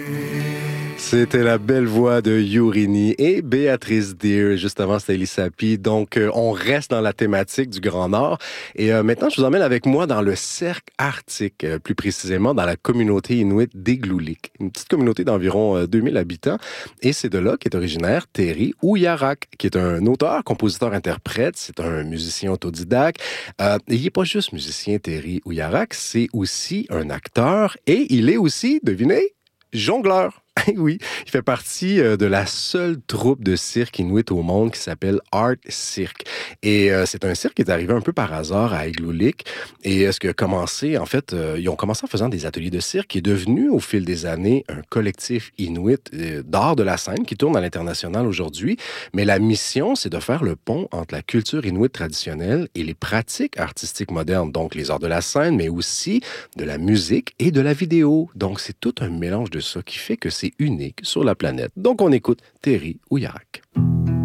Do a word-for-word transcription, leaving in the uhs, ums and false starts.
C'était la belle voix de Yurini et Béatrice Deer. Juste avant, c'était Elisapi. Donc, euh, on reste dans la thématique du Grand Nord. Et euh, maintenant, je vous emmène avec moi dans le cercle arctique, euh, plus précisément dans la communauté inuit d'Igloolik. Une petite communauté d'environ euh, deux mille habitants. Et c'est de là qu'est originaire Terry Ouyarak, qui est un auteur, compositeur, interprète. C'est un musicien autodidacte. Euh, et il n'est pas juste musicien, Terry Ouyarak, c'est aussi un acteur. Et il est aussi, devinez, jongleur. Oui, il fait partie de la seule troupe de cirque inuit au monde qui s'appelle Art Cirque. Et euh, c'est un cirque qui est arrivé un peu par hasard à Igloolik. Et euh, ce qui a commencé, en fait, euh, ils ont commencé en faisant des ateliers de cirque qui est devenu, au fil des années, un collectif inuit euh, d'art de la scène qui tourne à l'international aujourd'hui. Mais la mission, c'est de faire le pont entre la culture inuit traditionnelle et les pratiques artistiques modernes. Donc, les arts de la scène, mais aussi de la musique et de la vidéo. Donc, c'est tout un mélange de ça qui fait que c'est unique sur la planète. Donc, on écoute Terry Ouyarak.